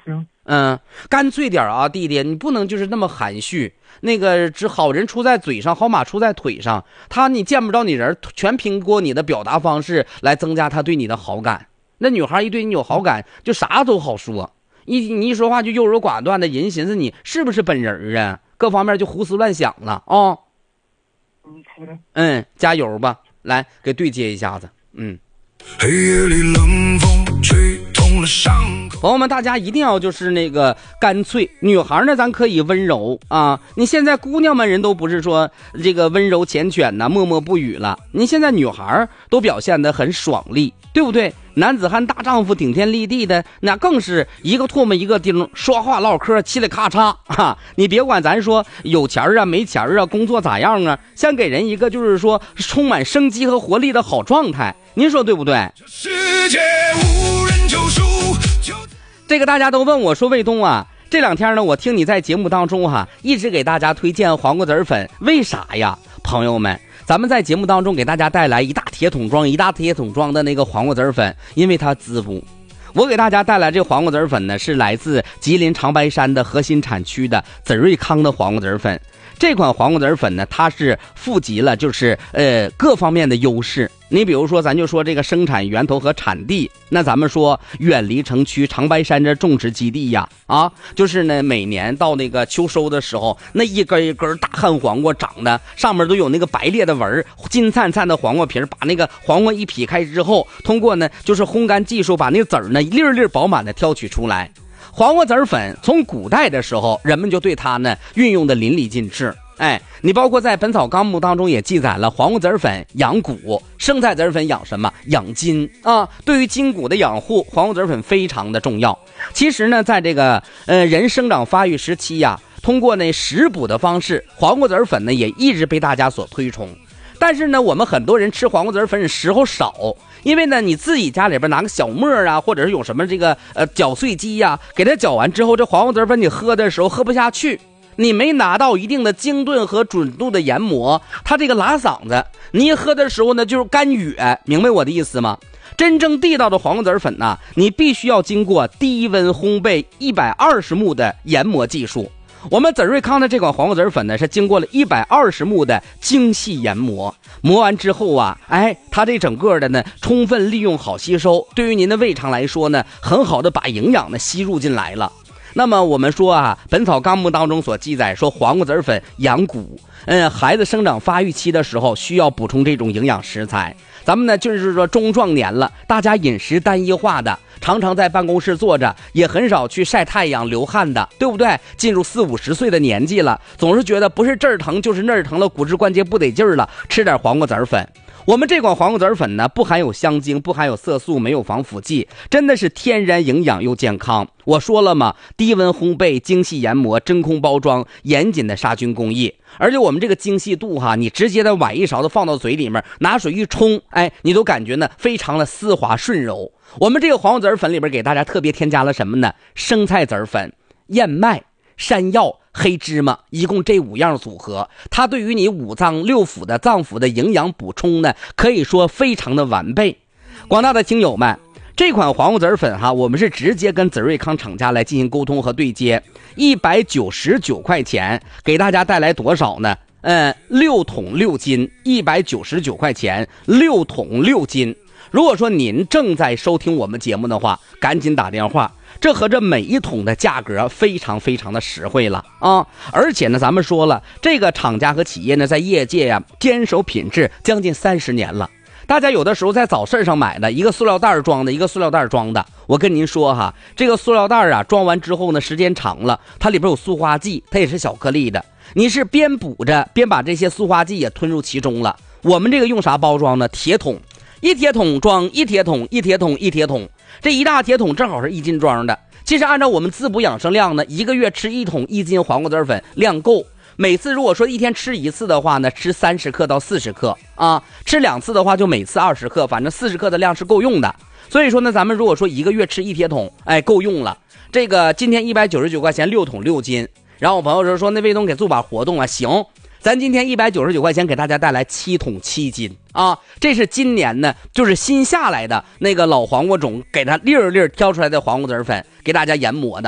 行。 干脆点啊，弟弟，你不能就是那么含蓄。那个只好人出在嘴上，好马出在腿上。你见不着你人，全凭过你的表达方式来增加他对你的好感。那女孩一对你有好感，就啥都好说。你一说话就优柔寡断的，人寻思你是不是本人啊？各方面就胡思乱想了啊。 好的。 加油吧，来给对接一下子。 黑夜里冷风吹痛了伤口。 朋友们，大家一定要就是那个干脆。女孩呢，咱可以温柔啊。你现在姑娘们人都不是说这个温柔缱绻呐，默默不语了。你现在女孩都表现得很爽利，对不对？男子汉大丈夫顶天立地的，那更是一个唾沫一个钉，说话唠嗑嘁哩咔嚓啊！你别管咱说有钱啊没钱啊，工作咋样啊，先给人一个就是说充满生机和活力的好状态，您说对不对？ 世界无人救赎。 这个大家都问我说，卫东啊，这两天呢，我听你在节目当中一直给大家推荐黄瓜子粉，为啥呀？朋友们，咱们在节目当中给大家带来一大铁桶装的那个黄瓜子粉，因为它滋补。我给大家带来这黄瓜子粉呢，是来自吉林长白山的核心产区的紫瑞康的黄瓜子粉。这款黄瓜子粉呢，它是富集了就是各方面的优势。你比如说咱就说这个生产源头和产地，那咱们说远离城区长白山这种植基地呀，就是呢每年到那个秋收的时候，那一根一根大旱黄瓜长的上面都有那个白裂的纹，金灿灿的黄瓜皮，把那个黄瓜一劈开之后，通过呢就是烘干技术把那个籽儿呢粒粒饱满的挑取出来。黄瓜籽粉从古代的时候人们就对它呢运用的淋漓尽致。你包括在《本草纲目》当中也记载了黄瓜籽粉养骨，生菜籽粉养什么？养筋啊！对于筋骨的养护，黄瓜籽粉非常的重要。其实呢，在这个人生长发育时期呀，通过那食补的方式，黄瓜籽粉呢也一直被大家所推崇。但是呢，我们很多人吃黄瓜籽粉时候少，因为呢，你自己家里边拿个小沫啊，或者是有什么这个搅碎机呀，给它搅完之后，这黄瓜籽粉你喝的时候喝不下去。你没拿到一定的精炖和准度的研磨，它这个拉嗓子，你一喝的时候呢就是干哕，明白我的意思吗？真正地道的黄瓜籽粉呢，你必须要经过低温烘焙120目的研磨技术。我们紫瑞康的这款黄瓜籽粉呢，是经过了120目的精细研磨，磨完之后它这整个的呢充分利用好吸收，对于您的胃肠来说呢，很好的把营养呢吸入进来了。那么我们说《本草纲目》当中所记载说黄瓜籽粉养骨，孩子生长发育期的时候需要补充这种营养食材。咱们呢就是说中壮年了，大家饮食单一化的，常常在办公室坐着，也很少去晒太阳流汗的，对不对？进入40、50岁的年纪了，总是觉得不是这儿疼就是那儿疼了，骨质关节不得劲儿了，吃点黄瓜籽粉。我们这款黄瓜籽粉呢，不含有香精，不含有色素，没有防腐剂，真的是天然营养又健康。我说了嘛，低温烘焙、精细研磨、真空包装、严谨的杀菌工艺，而且我们这个精细度你直接的崴一勺子放到嘴里面，拿水一冲，你都感觉呢非常的丝滑顺柔。我们这个黄瓜籽粉里边给大家特别添加了什么呢？生菜籽粉、燕麦、山药、黑芝麻，一共这5样组合，它对于你5脏6腑的脏腑的营养补充呢，可以说非常的完备。广大的听友们，这款黄瓜籽粉我们是直接跟紫瑞康厂家来进行沟通和对接，199块钱给大家带来多少呢？6桶6斤，199块钱，6桶6斤。如果说您正在收听我们节目的话，赶紧打电话，这和这每一桶的价格非常非常的实惠了而且呢，咱们说了，这个厂家和企业呢，在业界坚守品质将近30年了。大家有的时候在早市上买的一个塑料袋装的，一个塑料袋装的，我跟您说这个塑料袋装完之后呢，时间长了，它里边有塑化剂，它也是小颗粒的，你是边补着边把这些塑化剂也吞入其中了。我们这个用啥包装呢？铁桶，一铁桶装一铁桶，一铁桶一铁桶，这一大铁桶正好是1斤装的。其实按照我们滋补养生量呢，1个月吃1桶1斤黄瓜籽粉量够。每次如果说一天吃1次的话呢，吃30克到40克吃2次的话就每次20克，反正40克的量是够用的。所以说呢，咱们如果说1个月吃1铁桶，够用了。这个今天199块钱6桶6斤，然后我朋友说那卫东给做把活动行，咱今天199块钱给大家带来7桶7斤这是今年呢就是新下来的那个老黄瓜种，给它粒儿粒儿挑出来的黄瓜籽粉，给大家研磨的。